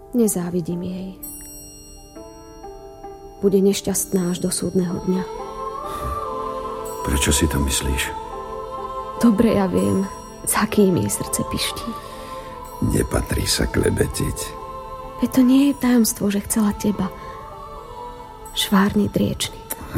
Nezávidím jej. Bude nešťastná až do súdneho dňa. Prečo si to myslíš? Dobre, ja viem, za kým jej srdce piští. Nepatrí sa klebetiť. Veď to nie je tajomstvo, že chcela teba. Švárny driečny.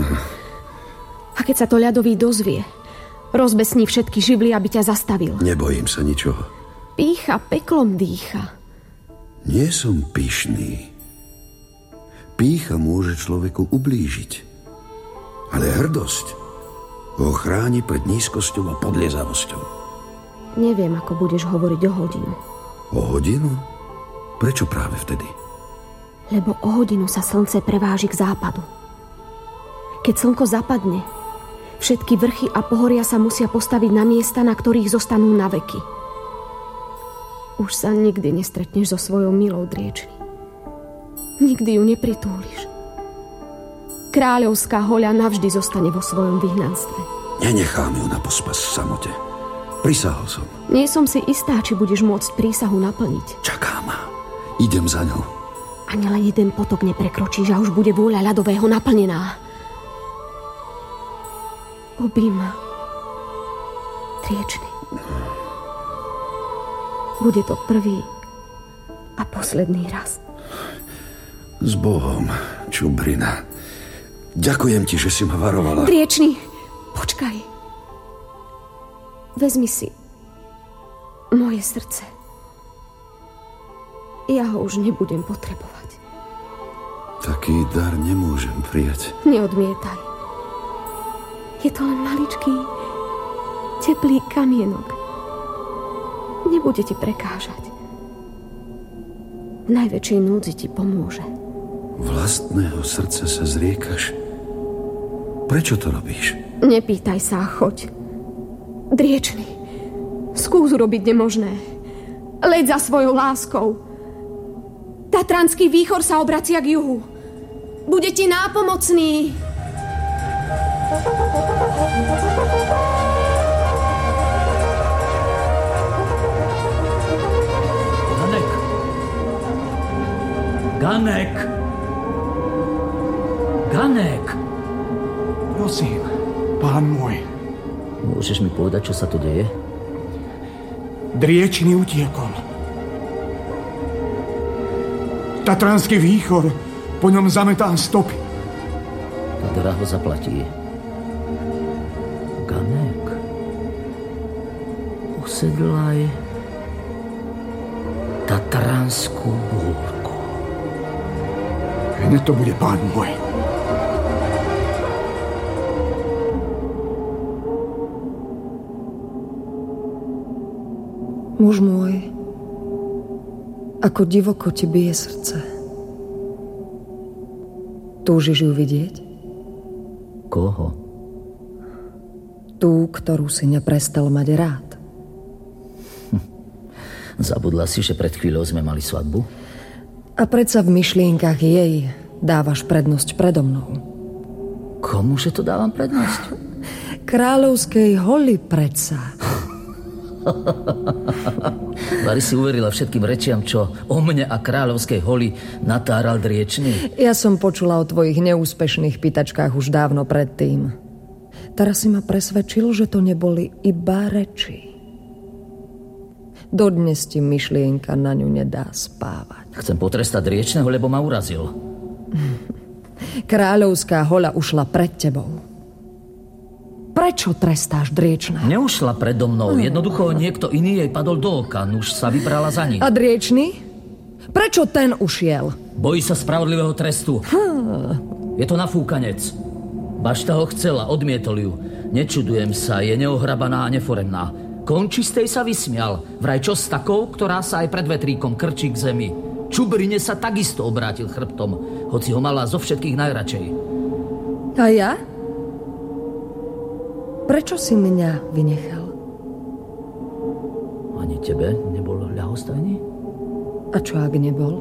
A keď sa to ľadový dozvie, rozbesní všetky živly, aby ťa zastavil. Nebojím sa ničoho. Pýcha peklom dýcha. Nie som pyšný. Pýcha môže človeku ublížiť. Ale hrdosť ho chráni pred nízkosťou a podliezavosťou. Neviem, ako budeš hovoriť o hodinu. O hodinu? Prečo práve vtedy? Lebo o hodinu sa slnce preváži k západu. Keď slnko zapadne, všetky vrchy a pohoria sa musia postaviť na miesta, na ktorých zostanú na veky. Už sa nikdy nestretneš so svojou milou driečny. Nikdy ju nepritúliš. Kráľovská hoľa navždy zostane vo svojom vyhnanstve. Nenechám ju na pospas v samote. Prisahol som. Nie som si istá, či budeš môcť prísahu naplniť. Čaká ma. Idem za ňou. Ani len jeden potok neprekročíš a už bude vôľa ľadového naplnená. Objím ma. Driečny. Bude to prvý a posledný raz. S Bohom, Čubrina. Ďakujem ti, že si ma varovala. Driečny, počkaj. Vezmi si moje srdce. Ja ho už nebudem potrebovať. Taký dar nemôžem prijať. Neodmietaj. Je to len maličký, teplý kamienok. Nebude ti prekážať. V najväčšej núdzi ti pomôže. Vlastného srdca sa zriekaš? Prečo to robíš? Nepýtaj sa a choď. Driečny, skús urobiť nemožné. Leď za svojou láskou. Tatranský výchor sa obracia k juhu. Bude ti nápomocný. Ganek! Ganek! Prosím, pán môj. Môžeš mi povedať, čo sa tu deje? Driečný utiekol. Tatranský výchor po ňom zametá stopy. To draho zaplatí. Ganek. Usedlaj Tatranskú búrku. Hneď to bude, pán môj. Muž môj, ako divoko ti bije srdce. Túžiš ju vidieť? Koho? Tú, ktorú si neprestal mať rád. Zabudla si, že pred chvíľou sme mali svadbu? A predsa v myšlienkach jej dávaš prednosť predo mnou. Komuže to dávam prednosť? Kráľovskej holi predsa. Vary si uverila všetkým rečiam, čo o mne a kráľovskej holi natáral Driečný? Ja som počula o tvojich neúspešných pýtačkách už dávno predtým. Teraz si ma presvedčil, že to neboli iba reči. Dodnes ti myšlienka na ňu nedá spávať. Chcem potrestať Driečného, lebo ma urazil. Kráľovská hoľa ušla pred tebou. Prečo trestáš Driečného? Neušla predo mnou. Jednoducho niekto iný jej padol do oka. Už sa vybrala za ním. A Driečný? Prečo ten ušiel? Bojí sa spravodlivého trestu. Je to nafúkanec. Bašta ho chcela, odmietol ju. Nečudujem sa, je neohrabaná a neforemná. Končistej sa vysmial. Vraj čo s takou, ktorá sa aj pred vetríkom krčí k zemi. Čubrine sa takisto obrátil chrbtom, hoci ho mala zo všetkých najradšej. A ja? Prečo si mňa vynechal? Ani tebe nebol ľahostajný? A čo ak nebol?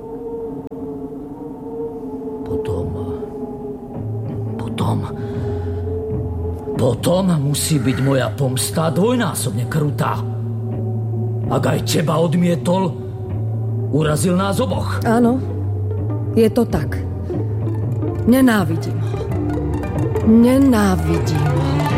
Potom musí byť moja pomsta dvojnásobne krutá. Ak aj teba odmietol, Urazil nás oboch. Áno, je to tak. Nenávidím ho. Nenávidím ho.